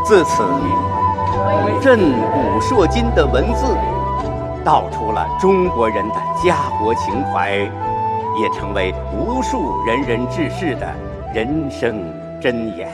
自此，震古烁今的文字，道出了中国人的家国情怀，也成为无数仁人志士的人生箴言。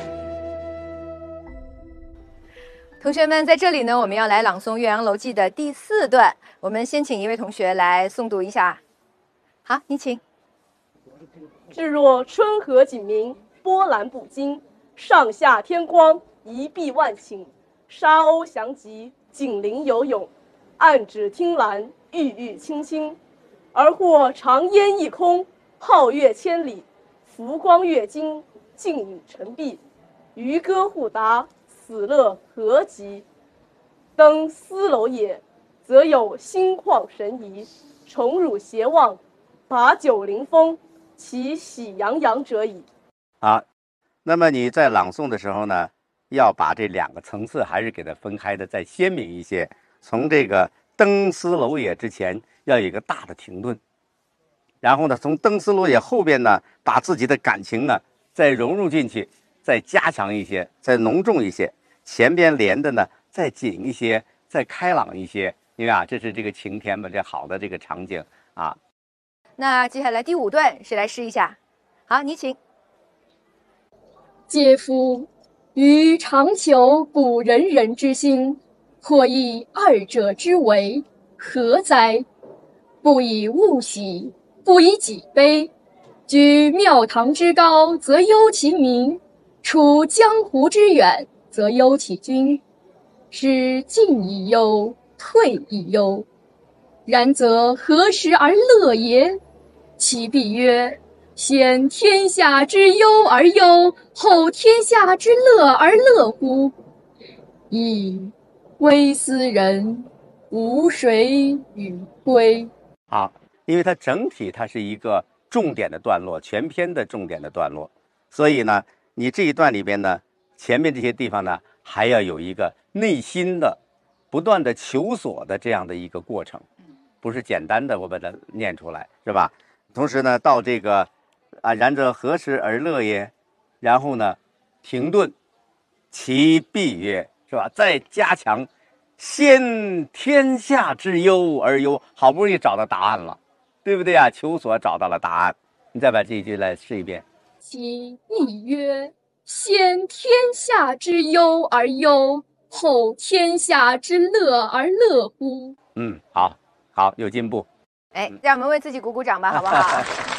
同学们，在这里呢，我们要来朗诵《岳阳楼记》的第4段。我们先请一位同学来诵读一下。好，你请。 至若春和景明，波澜不惊；上下天光，一碧万顷。沙鸥翔集，锦鳞游泳；岸芷汀兰，郁郁青青。而或长烟一空，皓月千里。浮光跃金，尽影成碧。渔歌互答，此乐何极！登斯楼也，则有心旷神怡，宠辱偕忘，把酒临风，其喜洋洋者矣。 好，那么你在朗诵的时候呢，要把这2个层次还是给它分开的再鲜明一些。从这个登斯楼也之前要有一个大的停顿，然后呢，从登斯楼也后边呢，把自己的感情呢再融入进去，再加强一些，再浓重一些。前边连的呢再紧一些，再开朗一些。因为啊，这是这个晴天嘛，这好的这个场景啊。 那接下来第5段，谁来试一下？好，你请。 嗟夫！予尝求古仁人之心，或以二者之为，何哉？不以物喜，不以己悲。居庙堂之高，则忧其民；处江湖之远，则忧其君。是进以忧，退以忧。然则何时而乐也？其必曰：先天下之忧而忧，后天下之乐而乐乎？噫！微斯人，吾谁与归？ 好，因为它整体它是一个重点的段落，全篇的重点的段落，所以呢，你这一段里边呢，前面这些地方呢，还要有一个内心的不断的求索的这样的一个过程，不是简单的我把它念出来，是吧？同时呢，到这个然则何时而乐也？然后呢，停顿，其必曰，是吧？再加强，先天下之忧而忧，好不容易找到答案了，对不对啊？求索找到了答案，你再把这一句来试一遍。 其必曰：先天下之忧而忧，后天下之乐而乐乎？ 好，好，有进步。 哎，让我们为自己鼓鼓掌吧，好不好？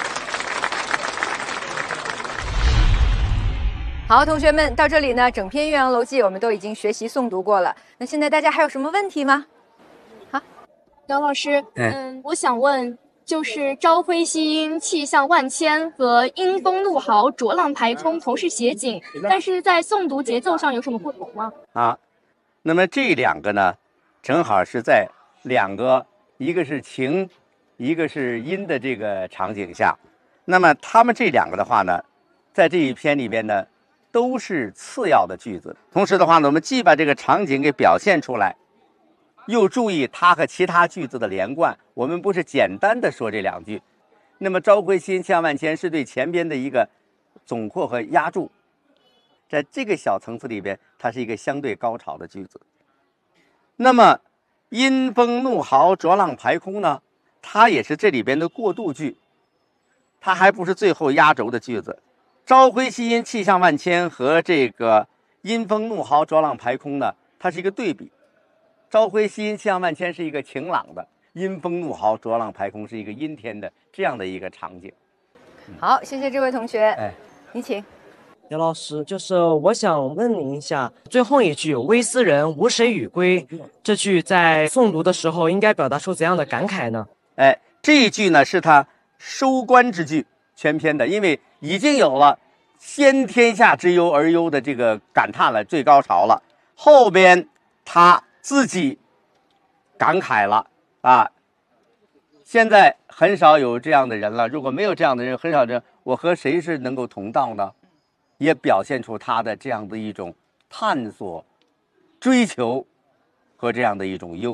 好，同学们，到这里呢，整篇《岳阳楼记》我们都已经学习诵读过了。那现在大家还有什么问题吗？好， 姚老师，我想问，就是朝晖夕阴，气象万千和阴风怒号，浊浪排空同是写景，但是在诵读节奏上有什么不同吗？ 那么这2个呢，正好是在2个，一个是晴，一个是阴的这个场景下，那么他们这2个的话呢，在这一篇里边呢，都是次要的句子。同时的话呢，我们既把这个场景给表现出来，又注意它和其他句子的连贯。我们不是简单的说这2句。那么朝晖夕阴气象万千是对前边的一个总括和压注，在这个小层次里边，它是一个相对高潮的句子。那么阴风怒号浊浪排空呢，它也是这里边的过渡句，它还不是最后压轴的句子。朝晖夕阴气象万千和这个阴风怒号浊浪排空呢，它是一个对比。朝晖夕阴气象万千是一个晴朗的，阴风怒号浊浪排空是一个阴天的这样的一个场景。 好，谢谢这位同学。你请。 姚老师，就是我想问您一下，最后一句微斯人，吾谁与归，这句在诵读的时候应该表达出怎样的感慨呢？ 这一句呢是他收官之句，全篇的，因为已经有了先天下之忧而忧的这个感叹了，最高潮了。后边他自己感慨了啊，现在很少有这样的人了，如果没有这样的人，很少人，我和谁是能够同道呢？也表现出他的这样的一种探索、追求和这样的一种忧。